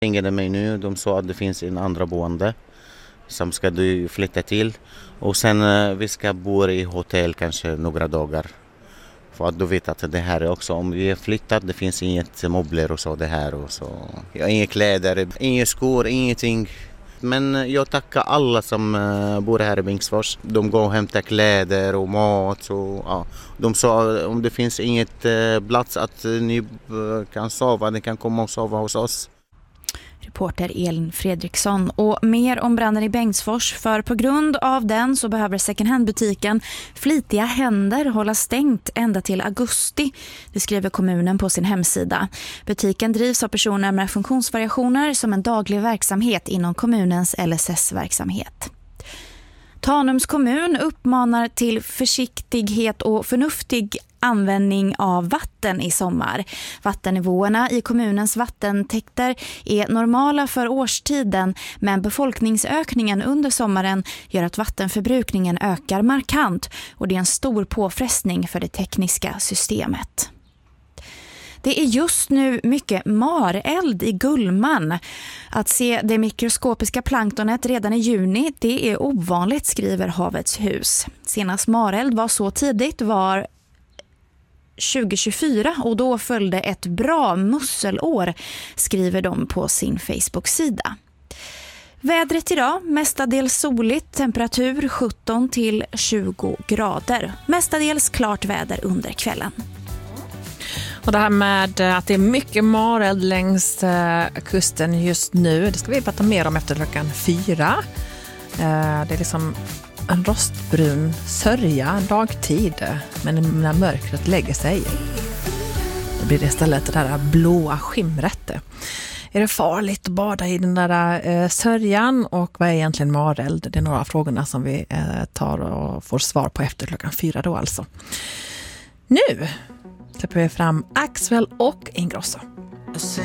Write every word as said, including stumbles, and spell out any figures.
Ringde mig nu, de sa att det finns en andra boende som ska du flytta till. Och sen eh, vi ska bo i hotell kanske några dagar. För att du vet att det här är också, om vi är flyttat, det finns inget möbler och så det här. Och så. Jag har inga kläder, inga skor, ingenting. Men jag tackar alla som uh, bor här i Bengtsfors. De går och hämtar kläder och mat. Och, ja. De sa om det finns inget uh, plats att uh, ni uh, kan sova, ni kan komma och sova hos oss. Reporter Elin Fredriksson. Och mer om branden i Bengtsfors, för på grund av den så behöver second hand-butiken Flitiga händer hålla stängt ända till augusti. Det skriver kommunen på sin hemsida. Butiken drivs av personer med funktionsvariationer som en daglig verksamhet inom kommunens L S S-verksamhet. Tanums kommun uppmanar till försiktighet och förnuftig användning av vatten i sommar. Vattennivåerna i kommunens vattentäkter är normala för årstiden, men befolkningsökningen under sommaren gör att vattenförbrukningen ökar markant, och det är en stor påfrestning för det tekniska systemet. Det är just nu mycket mareld i Gullman. Att se det mikroskopiska planktonet redan i juni, det är ovanligt, skriver Havets hus. Senast mareld var så tidigt var tjugo tjugofyra, och då följde ett bra musselår, skriver de på sin Facebook-sida. Vädret idag, mestadels soligt, temperatur sjutton till tjugo grader. Mestadels klart väder under kvällen. Och det här med att det är mycket mareld längs kusten just nu, det ska vi prata mer om efter klockan fyra. Det är liksom en rostbrun sörja dagtid, men när mörkret lägger sig då blir det istället det där blåa skimret. Är det farligt att bada i den där eh, sörjan, och vad är egentligen mareld? Det är några av frågorna som vi eh, tar och får svar på efter klockan fyra då alltså. Nu släpper vi fram Axwell och Ingrosso.